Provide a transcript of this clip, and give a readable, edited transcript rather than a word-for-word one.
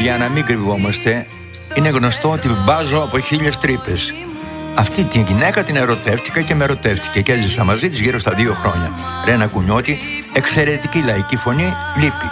παιδιά, να μην κρυβόμαστε. Είναι γνωστό ότι μπάζω από 1000 τρύπες. Αυτή την γυναίκα την ερωτεύτηκα και με ερωτεύτηκε και έζησα μαζί της γύρω στα 2 χρόνια. Ρένα Κουνιώτη, εξαιρετική λαϊκή φωνή, λείπει.